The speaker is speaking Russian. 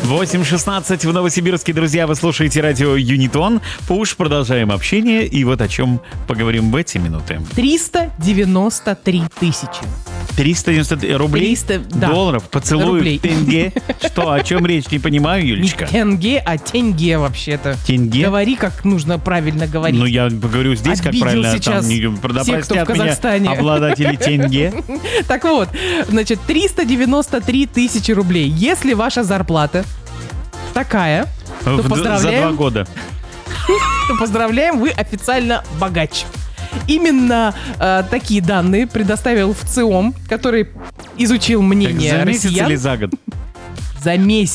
8:16 в Новосибирске, друзья, вы слушаете радио Юнитон. Пуш, продолжаем общение, и вот о чем поговорим в эти минуты. 393 тысячи. 390 рублей? 300, да. Долларов? Поцелуй Рублей. тенге? Что, о чем речь? Не понимаю, Юлечка. Не тенге, а тенге вообще-то. Тенге? Говори, как нужно правильно говорить. Ну, я говорю здесь, как Обидел правильно. сейчас Да всех, кто в простят меня Казахстане. обладатели тенге. Так вот, значит, 393 тысячи рублей. Если ваша зарплата такая, то За поздравляем. 2 года. То поздравляем, вы официально богач. Именно такие данные предоставил ВЦИОМ, который изучил Так мнение за месяц россиян или за год? за месяц.